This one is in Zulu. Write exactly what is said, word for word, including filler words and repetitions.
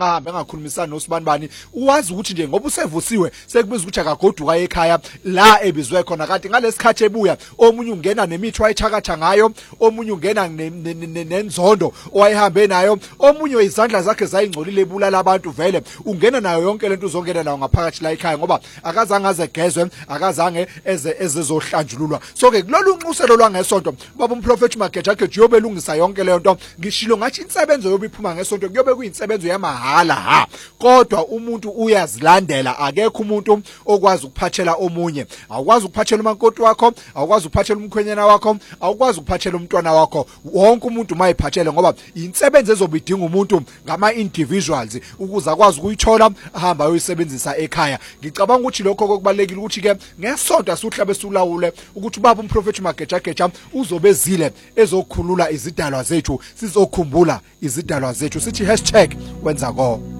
ngahambe ngakhulumisana noSibanibani uwazi ukuthi nje ngoba usevusiwe sekubiza ukuthi akagoduka ekhaya la ebizwe khona kanti ngalesikhathi ebuya omunye ungena nemithi wayithakatha ngayo omunye ungena nenzondo owayihambe nayo omunye izandla zakhe zayingcolile ebulala abantu vele ungena nayo yonke lento uzongena nayo ngaphakathi la ekhaya ngoba akazange azegezwe akazange eze ezezohlanjululwa so ke kulolu unxuselo lwangesonto baba umprofeti Magejageja yobe lungisa yonke leyo nto ngishilo ngathi insebenzo yobe iphuma ngesonto kuyobe kuyinsebenzo yamahala ha kodwa umuntu uyazilandela akekho umuntu okwazi ukuphathela omunye awukwazi ukuphathela umankoti wakho awukwazi ukuphathela umkhwenyana wakho awukwazi ukuphathela umntwana wakho wonke umuntu mayiphathele ngoba insebenzo ezobidinga umuntu ngama individuals ukuze akwazi ukuyithola ahamba ayosebenzisa ekhaya ngicabanga ukuthi lokho kokubalekile ukuthi ke ngesonto asuhlabe sulawule ukuthi ubaba umprofeti Magejageja uzobezile ezokhulula izidalwa zethu sizokhumbula izidalwa zethu sithi hashtag wenza ko